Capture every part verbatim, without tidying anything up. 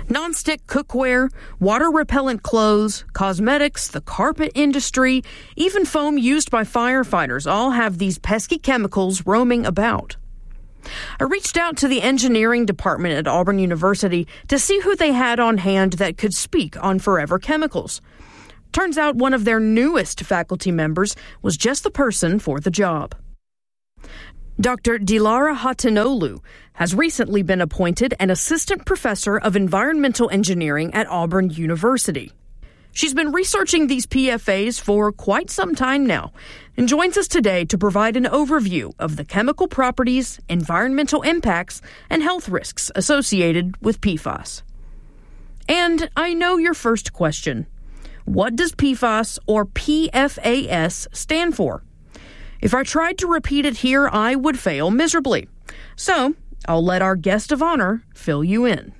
Nonstick cookware, water-repellent clothes, cosmetics, the carpet industry, even foam used by firefighters all have these pesky chemicals roaming about. I reached out to the engineering department at Auburn University to see who they had on hand that could speak on forever chemicals. Turns out one of their newest faculty members was just the person for the job. Doctor Dilara Hatanolu has recently been appointed an assistant professor of environmental engineering at Auburn University. She's been researching these P F As for quite some time now and joins us today to provide an overview of the chemical properties, environmental impacts, and health risks associated with P FAS. And I know your first question. What does P FAS or P F A S stand for? If I tried to repeat it here, I would fail miserably. So I'll let our guest of honor fill you in.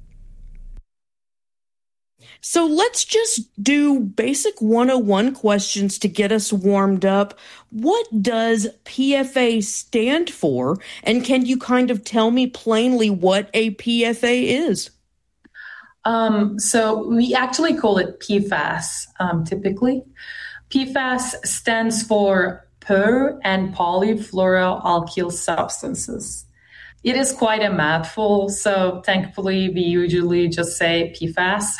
So let's just do basic one oh one questions to get us warmed up. What does P F A stand for? And can you kind of tell me plainly what a P F A is? Um, so we actually call it P FAS um, typically. P FAS stands for per and polyfluoroalkyl substances. It is quite a mouthful, so thankfully we usually just say P FAS.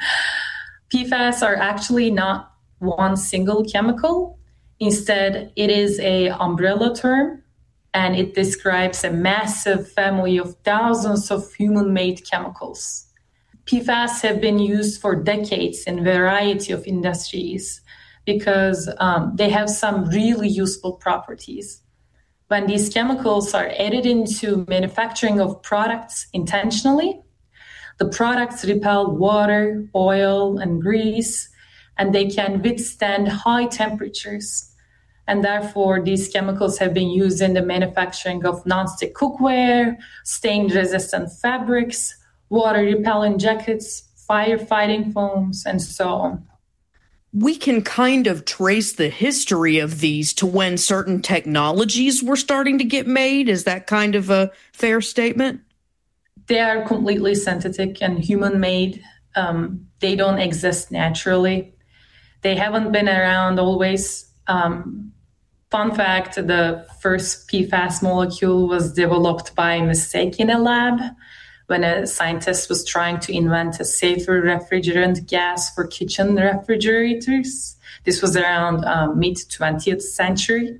P FAS are actually not one single chemical. Instead, it is an umbrella term, and it describes a massive family of thousands of human-made chemicals. P FAS have been used for decades in a variety of industries because um, they have some really useful properties. When these chemicals are added into manufacturing of products intentionally, the products repel water, oil, and grease, and they can withstand high temperatures. And therefore, these chemicals have been used in the manufacturing of nonstick cookware, stain-resistant fabrics, water-repellent jackets, firefighting foams, and so on. We can kind of trace the history of these to when certain technologies were starting to get made. Is that kind of a fair statement? They are completely synthetic and human-made. Um, they don't exist naturally. They haven't been around always. Um, fun fact, the first P FAS molecule was developed by mistake in a lab when a scientist was trying to invent a safer refrigerant gas for kitchen refrigerators. This was around um, mid-twentieth century.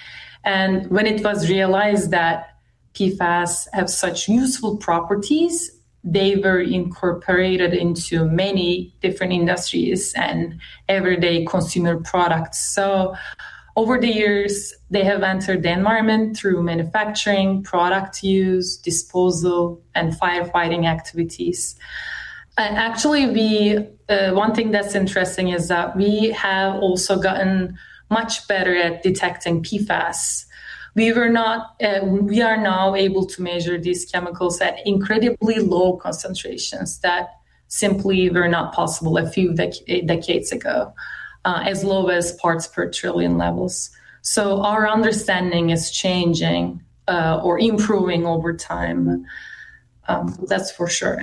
And when it was realized that P FAS have such useful properties, they were incorporated into many different industries and everyday consumer products. So over the years, they have entered the environment through manufacturing, product use, disposal, and firefighting activities. And actually, we uh, one thing that's interesting is that we have also gotten much better at detecting P FAS. We were not. Uh, we are now able to measure these chemicals at incredibly low concentrations that simply were not possible a few dec- decades ago. Uh, as low as parts per trillion levels. So our understanding is changing uh, or improving over time. Um, that's for sure.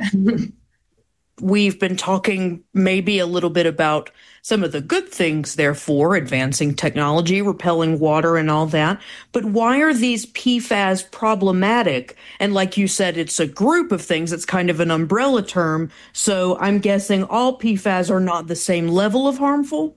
We've been talking maybe a little bit about some of the good things, therefore, advancing technology, repelling water and all that. But why are these P FAS problematic? And like you said, it's a group of things. It's kind of an umbrella term. So I'm guessing all P FAS are not the same level of harmful?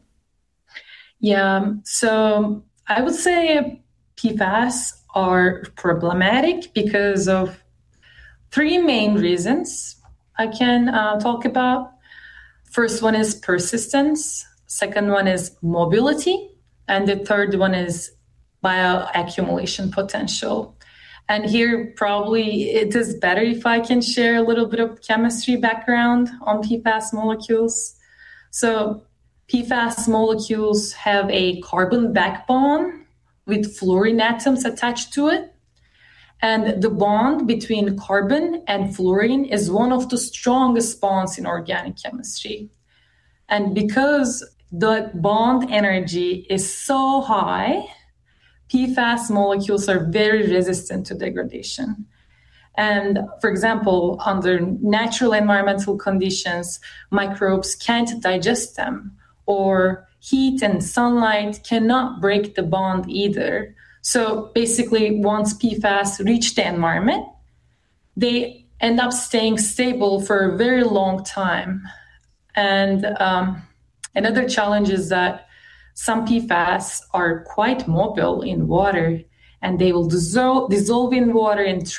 Yeah, so I would say P FAS are problematic because of three main reasons I can uh, talk about. First one is persistence. Second one is mobility. And the third one is bioaccumulation potential. And here, probably it is better if I can share a little bit of chemistry background on P FAS molecules. So P FAS molecules have a carbon backbone with fluorine atoms attached to it. And the bond between carbon and fluorine is one of the strongest bonds in organic chemistry. And because the bond energy is so high, P FAS molecules are very resistant to degradation. And for example, under natural environmental conditions, microbes can't digest them, or heat and sunlight cannot break the bond either. So basically, once P FAS reach the environment, they end up staying stable for a very long time. And um, another challenge is that some P FAS are quite mobile in water, and they will dissolve, dissolve in water and